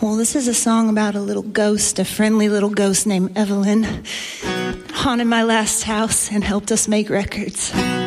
Well, this is a song about a little ghost, a friendly little ghost named Evelyn, haunted my last house and helped us make records.